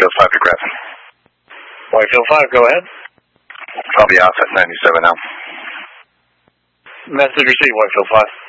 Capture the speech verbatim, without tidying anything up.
Whitefield five, progressing. Whitefield five, go ahead. I'll be out at ninety-seven now. Message received, Whitefield five.